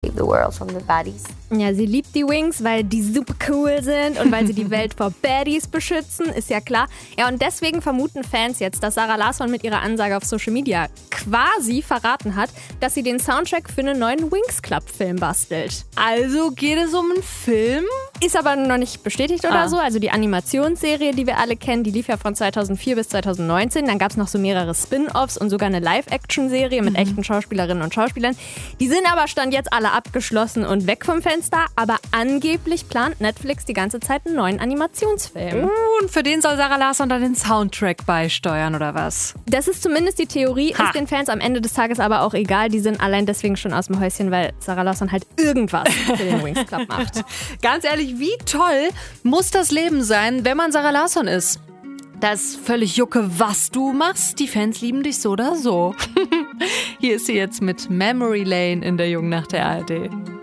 Save the world from the baddies. Ja, sie liebt die Wings, weil die super cool sind und weil sie die Welt vor Baddies beschützen, ist ja klar. Ja, und deswegen vermuten Fans jetzt, dass Zara Larsson mit ihrer Ansage auf Social Media quasi verraten hat, dass sie den Soundtrack für einen neuen Wings Club-Film bastelt. Also geht es um einen Film? Ist aber noch nicht bestätigt oder so. Also die Animationsserie, die wir alle kennen, die lief ja von 2004 bis 2019. Dann gab es noch so mehrere Spin-Offs und sogar eine Live-Action-Serie mit echten Schauspielerinnen und Schauspielern. Die sind aber Stand jetzt alle abgeschlossen und weg vom Fenster. Aber angeblich plant Netflix die ganze Zeit einen neuen Animationsfilm. Und für den soll Zara Larsson dann den Soundtrack beisteuern, oder was? Das ist zumindest die Theorie, ist den Fans am Ende des Tages aber auch egal. Die sind allein deswegen schon aus dem Häuschen, weil Zara Larsson halt irgendwas für den Wings Club macht. Ganz ehrlich, wie toll muss das Leben sein, wenn man Zara Larsson ist? Das ist völlig Jucke, was du machst. Die Fans lieben dich so oder so. Hier ist sie jetzt mit Memory Lane in der Jungen Nacht der ARD.